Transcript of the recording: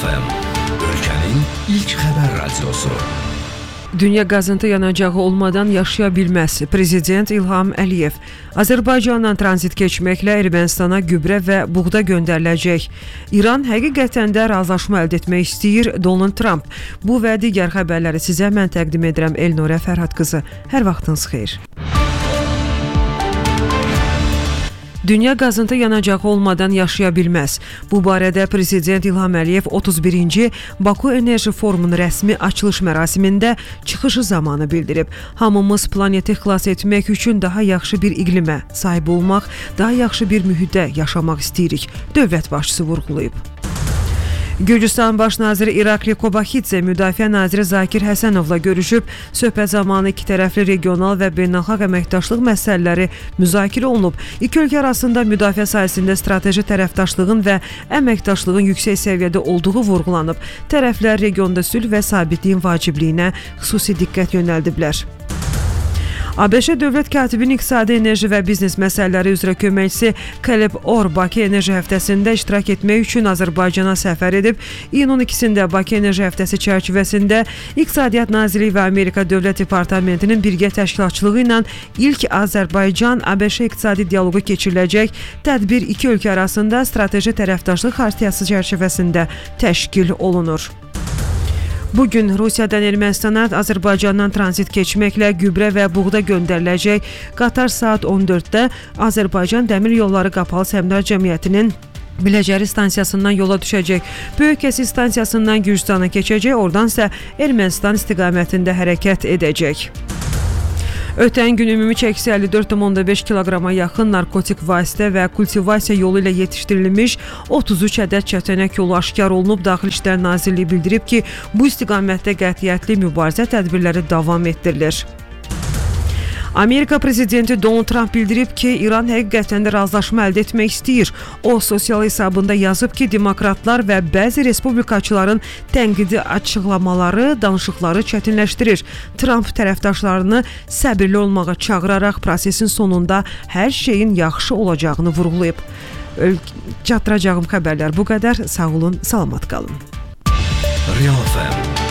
FM, ölkənin ilk xəbər radiosu. Dünya qazıntı yanacağı olmadan yaşaya bilməz. Prezident İlham Əliyev Azərbaycandan tranzit keçməklə Ermənistana gübrə və buğda göndəriləcək. İran həqiqətən də razılaşma əldə etmək istəyir. Donald Trump. Bu və digər xəbərləri sizə mən təqdim edirəm. Elnurə Fərhad qızı. Hər vaxtınız xeyir. Dünya qazıntı yanacağı olmadan yaşaya bilməz. Bu barədə Prezident İlham Əliyev 31-ci Baku Enerji Forumunun rəsmi açılış mərasimində çıxışı zamanı bildirib. Hamımız planeti xilas etmək üçün daha yaxşı bir iqlimə sahib olmaq, daha yaxşı bir mühitdə yaşamaq istəyirik, dövlət başçısı vurğulayıb. Gürcüstan Baş naziri İrakli Kobaxidze Müdafiə naziri Zakir Həsənovla görüşüb. Söhbət zamanı iki tərəfli regional və beynəlxalq əməkdaşlıq məsələləri müzakirə olunub. İki ölkə arasında müdafiə sahəsində strateji tərəfdaşlığın və əməkdaşlığın yüksək səviyyədə olduğu vurğulanıb. Tərəflər regionda sülh və sabitliyin vacibliyinə xüsusi diqqət yönəldiblər. ABŞ Dövlət Katibinin İqtisadi Enerji və Biznes Məsələləri üzrə köməkçisi Caleb Orr Bakı Enerji Həftəsində iştirak etmək üçün Azərbaycana səfər edib. İyunun 2-də Bakı Enerji Həftəsi çərçivəsində İqtisadiyyat Nazirliyi və Amerika Dövlət Departamentinin birgə təşkilatçılığı ilə ilk Azərbaycan-ABŞ iqtisadi dialoqu keçiriləcək. Tədbir iki ölkə arasında strateji tərəfdaşlıq xaritəsi çərçivəsində təşkil olunur. Bugün Rusiyadan Ermənistana Azərbaycandan tranzit keçməklə gübrə və buğda göndəriləcək. Qatar saat 14-də Azərbaycan Dəmir Yolları Qapalı Səhmdar Cəmiyyətinin Biləcəri stansiyasından yola düşəcək. Böyük Kəsik stansiyasından Gürcüstana keçəcək, oradan isə Ermənistan istiqamətində hərəkət edəcək. Ötən gün ümumi çəkisi 54,5 kiloqrama yaxın narkotik vasitə və kultivasiya yolu ilə yetişdirilmiş 33 ədəd çətinək yolu aşkar olunub. Daxili İşlər Nazirliyi bildirib ki, bu istiqamətdə qətiyyətli mübarizə tədbirləri davam etdirilir. Amerika prezidenti Donald Trump bildirib ki, İran həqiqətən də razılaşma əldə etmək istəyir. O, sosial hesabında yazıb ki, demokratlar və bəzi respublikaçıların tənqidi açıqlamaları danışıqları çətinləşdirir. Trump tərəfdaşlarını səbirli olmağa çağıraraq prosesin sonunda hər şeyin yaxşı olacağını vurğulayıb. Çatdıracağım xəbərlər bu qədər. Sağ olun, salamat qalın. Real FM